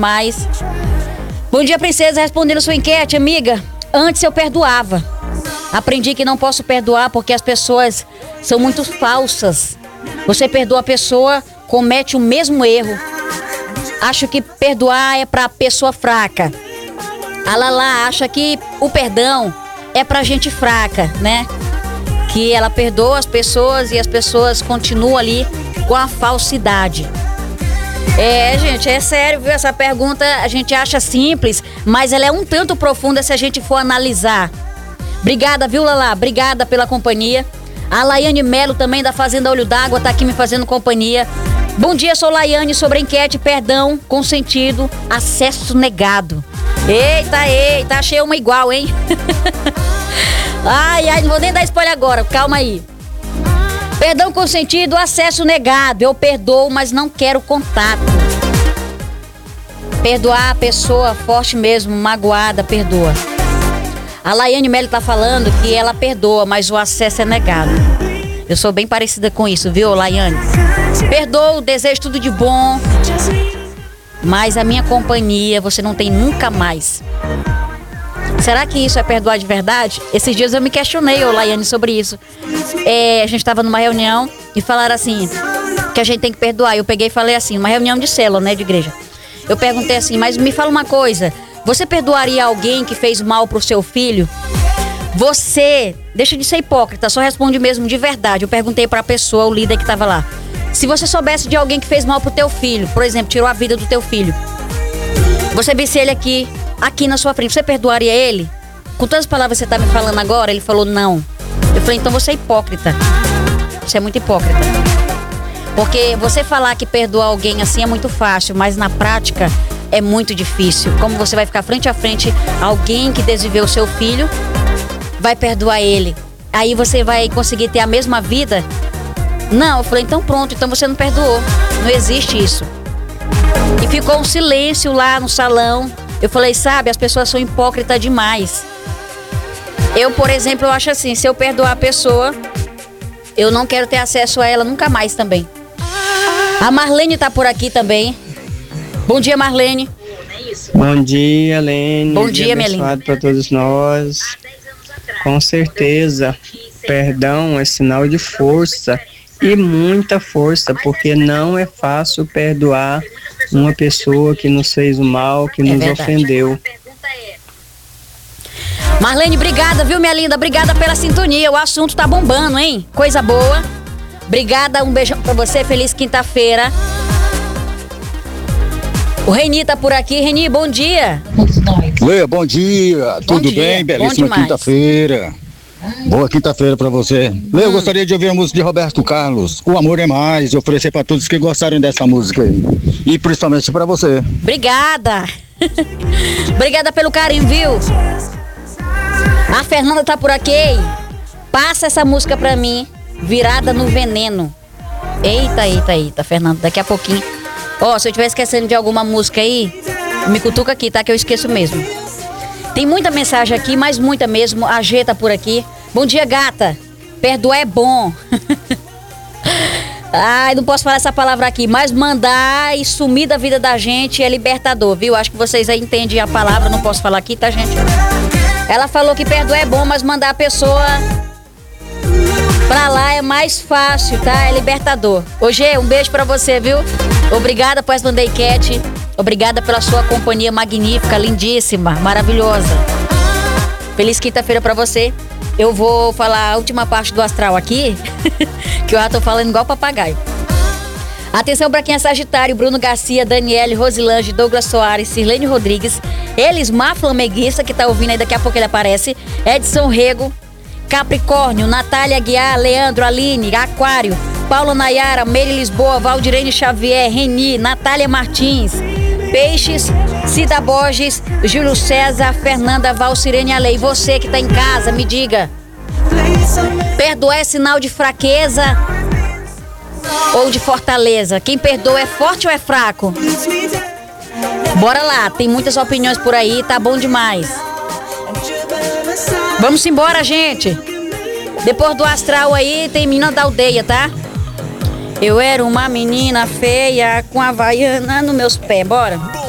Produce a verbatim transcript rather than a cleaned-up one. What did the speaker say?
demais. Bom dia, princesa. Respondendo sua enquete, amiga. Antes eu perdoava. Aprendi que não posso perdoar porque as pessoas são muito falsas. Você perdoa a pessoa, comete o mesmo erro. Acho que perdoar é pra pessoa fraca. A Lala acha que o perdão é pra gente fraca, né? Que ela perdoa as pessoas e as pessoas continuam ali com a falsidade. É, gente, é sério, viu? Essa pergunta a gente acha simples, mas ela é um tanto profunda se a gente for analisar. Obrigada, viu, Lala? Obrigada pela companhia. A Laiane Melo, também da Fazenda Olho d'Água, tá aqui me fazendo companhia. Bom dia, sou Laiane, sobre a enquete, perdão, consentido, acesso negado. Eita, eita, achei uma igual, hein? Ai, ai, não vou nem dar spoiler agora, calma aí. Perdão consentido, acesso negado. Eu perdoo, mas não quero contato. Perdoar a pessoa forte mesmo, magoada, perdoa. A Laiane Melli tá falando que ela perdoa, mas o acesso é negado. Eu sou bem parecida com isso, viu, Laiane? Perdoo, desejo tudo de bom, mas a minha companhia você não tem nunca mais. Será que isso é perdoar de verdade? Esses dias eu me questionei, ô Laiane, sobre isso. É, a gente tava numa reunião e falaram assim, que a gente tem que perdoar. Eu peguei e falei assim, uma reunião de célula, né, de igreja. Eu perguntei assim, mas me fala uma coisa, você perdoaria alguém que fez mal pro seu filho? Você, deixa de ser hipócrita, só responde mesmo de verdade. Eu perguntei pra pessoa, o líder que tava lá. Se você soubesse de alguém que fez mal pro teu filho, por exemplo, tirou a vida do teu filho, você visse ele aqui, aqui na sua frente, você perdoaria ele? Com todas as palavras que você tá me falando agora, ele falou não. Eu falei, então você é hipócrita. Você é muito hipócrita. Porque você falar que perdoar alguém assim é muito fácil, mas na prática é muito difícil. Como você vai ficar frente a frente alguém que desviveu o seu filho, vai perdoar ele. Aí você vai conseguir ter a mesma vida? Não, eu falei, então pronto, então você não perdoou. Não existe isso. E ficou um silêncio lá no salão. Eu falei, sabe, as pessoas são hipócritas demais. Eu, por exemplo, eu acho assim, se eu perdoar a pessoa, eu não quero ter acesso a ela nunca mais também. A Marlene tá por aqui também. Bom dia, Marlene. Bom dia, Lene. Bom dia, minha linda. Abençoado para todos nós. Com certeza, perdão é sinal de força e muita força, porque não é fácil perdoar uma pessoa que nos fez o mal, que nos é ofendeu. Marlene, obrigada, viu, minha linda? Obrigada pela sintonia. O assunto tá bombando, hein? Coisa boa. Obrigada, um beijão pra você. Feliz quinta-feira. O Reni tá por aqui. Reni, bom dia. Leia, bom dia. Bom Tudo dia. bem? Belíssima Bom demais. quinta-feira. Boa quinta-feira pra você. Leia, eu gostaria de ouvir a música de Roberto Carlos, O Amor é Mais, e oferecer pra todos que gostarem dessa música aí. E principalmente pra você. Obrigada. Obrigada pelo carinho, viu? A Fernanda tá por aqui. Passa essa música pra mim, Virada no Veneno. Eita, eita, eita, Fernanda, daqui a pouquinho. Ó, oh, se eu estiver esquecendo de alguma música aí, me cutuca aqui, tá? Que eu esqueço mesmo. Tem muita mensagem aqui, mas muita mesmo. A G tá por aqui. Bom dia, gata. Perdoar é bom. Ai, não posso falar essa palavra aqui, mas mandar e sumir da vida da gente é libertador, viu? Acho que vocês aí entendem a palavra, não posso falar aqui, tá, gente? Ela falou que perdoar é bom, mas mandar a pessoa pra lá é mais fácil, tá? É libertador. Ô, Gê, um beijo pra você, viu? Obrigada por responder a enquete. Obrigada pela sua companhia magnífica, lindíssima, maravilhosa. Feliz quinta-feira pra você. Eu vou falar a última parte do astral aqui, que eu já tô falando igual papagaio. Atenção pra quem é Sagitário: Bruno Garcia, Daniele, Rosilange, Douglas Soares, Sirlene Rodrigues, Elismar Flamenguista, que tá ouvindo aí, daqui a pouco ele aparece, Edson Rego, Capricórnio, Natália Guiar, Leandro, Aline, Aquário, Paula Nayara, Meire Lisboa, Valdirene Xavier, Reni, Natália Martins, Peixes, Cida Borges, Júlio César, Fernanda, Valcirene Alei. Você que tá em casa, me diga, perdoar é sinal de fraqueza ou de fortaleza? Quem perdoa é forte ou é fraco? Bora lá, tem muitas opiniões por aí, tá bom demais. Vamos embora, gente. Depois do astral aí, tem Menina da Aldeia, tá? Eu era uma menina feia com a havaiana nos meus pés, bora.